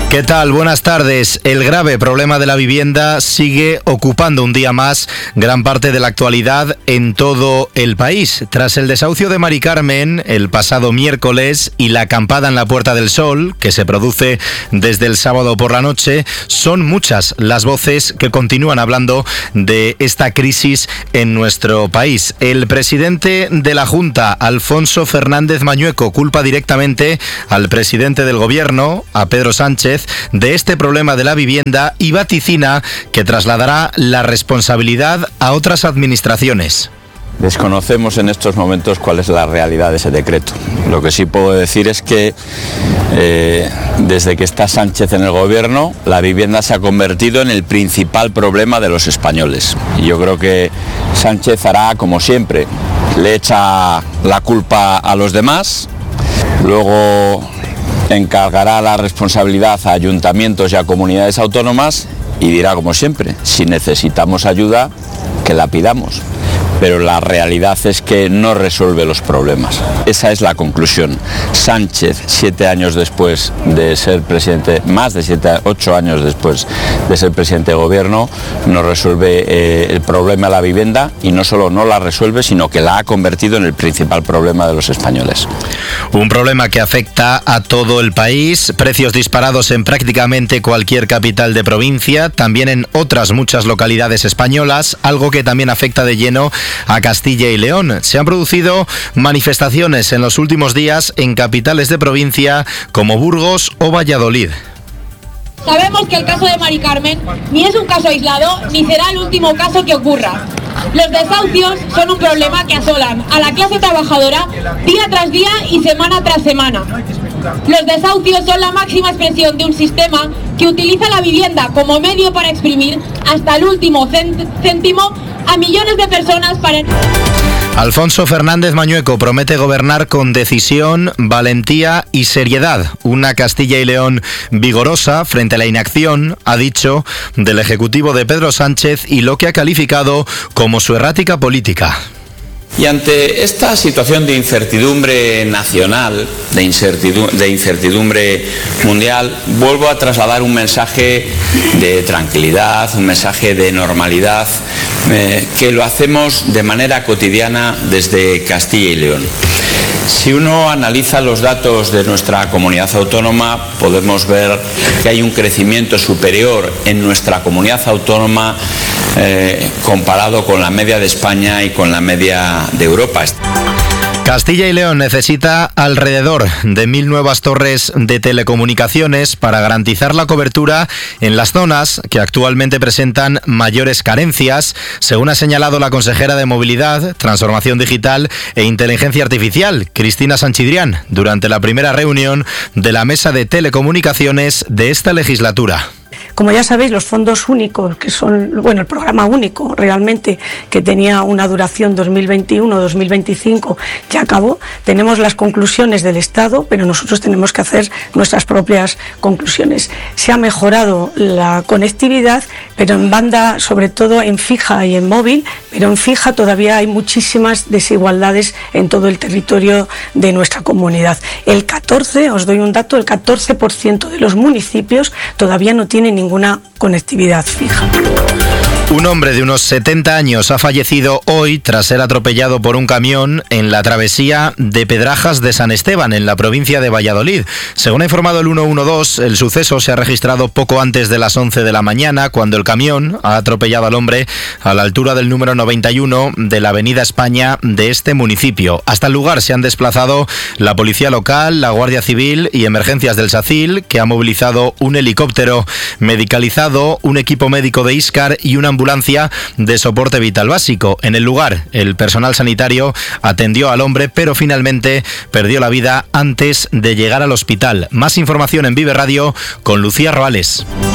¿Qué tal? Buenas tardes. El grave problema de la vivienda sigue ocupando un día más gran parte de la actualidad en todo el país. Tras el desahucio de Mari Carmen el pasado miércoles y la acampada en la Puerta del Sol, que se produce desde el sábado por la noche, son muchas las voces que continúan hablando de esta crisis en nuestro país. El presidente de la Junta, Alfonso Fernández Mañueco, culpa directamente al presidente del Gobierno, a Pedro Sánchez, de este problema de la vivienda y vaticina que trasladará la responsabilidad a otras administraciones. Desconocemos en estos momentos cuál es la realidad de ese decreto. Lo que sí puedo decir es que desde que está Sánchez en el gobierno, la vivienda se ha convertido en el principal problema de los españoles. Y yo creo que Sánchez hará como siempre, le echa la culpa a los demás, luego encargará la responsabilidad a ayuntamientos y a comunidades autónomas y dirá como siempre, si necesitamos ayuda, que la pidamos. Pero la realidad es que no resuelve los problemas. Esa es la conclusión. Sánchez, 7 años después de ser presidente, más de 8 años después de ser presidente de gobierno, no resuelve el problema de la vivienda y no solo no la resuelve, sino que la ha convertido en el principal problema de los españoles. Un problema que afecta a todo el país, precios disparados en prácticamente cualquier capital de provincia, también en otras muchas localidades españolas, algo que también afecta de lleno a Castilla y León. Se han producido manifestaciones en los últimos días en capitales de provincia como Burgos o Valladolid. Sabemos que el caso de Mari Carmen ni es un caso aislado ni será el último caso que ocurra. Los desahucios son un problema que asolan a la clase trabajadora día tras día y semana tras semana. Los desahucios son la máxima expresión de un sistema que utiliza la vivienda como medio para exprimir hasta el último céntimo a millones de personas para... Alfonso Fernández Mañueco promete gobernar con decisión, valentía y seriedad. Una Castilla y León vigorosa frente a la inacción, ha dicho, del Ejecutivo de Pedro Sánchez y lo que ha calificado como su errática política. Y ante esta situación de incertidumbre nacional, de incertidumbre mundial, vuelvo a trasladar un mensaje de tranquilidad, un mensaje de normalidad, que lo hacemos de manera cotidiana desde Castilla y León. Si uno analiza los datos de nuestra comunidad autónoma, podemos ver que hay un crecimiento superior en nuestra comunidad autónoma comparado con la media de España y con la media de Europa. Castilla y León necesita alrededor de 1.000 nuevas torres de telecomunicaciones para garantizar la cobertura en las zonas que actualmente presentan mayores carencias, según ha señalado la consejera de Movilidad, Transformación Digital e Inteligencia Artificial, Cristina Sanchidrián, durante la primera reunión de la Mesa de Telecomunicaciones de esta legislatura. Como ya sabéis, los fondos únicos, que son, el programa único realmente, que tenía una duración 2021-2025, ya acabó. Tenemos las conclusiones del Estado, pero nosotros tenemos que hacer nuestras propias conclusiones. Se ha mejorado la conectividad, pero en banda, sobre todo en fija y en móvil, pero en fija todavía hay muchísimas desigualdades en todo el territorio de nuestra comunidad. Os doy un dato, el 14% de los municipios todavía no tienen ninguna conectividad fija. Un hombre de unos 70 años ha fallecido hoy tras ser atropellado por un camión en la travesía de Pedrajas de San Esteban, en la provincia de Valladolid. Según ha informado el 112, el suceso se ha registrado poco antes de las 11 de la mañana, cuando el camión ha atropellado al hombre a la altura del número 91 de la avenida España de este municipio. Hasta el lugar se han desplazado la policía local, la Guardia Civil y Emergencias del SACIL, que ha movilizado un helicóptero medicalizado, un equipo médico de ISCAR y una ambulancia de soporte vital básico. En el lugar, el personal sanitario atendió al hombre, pero finalmente perdió la vida antes de llegar al hospital. Más información en Vive Radio con Lucía Roales.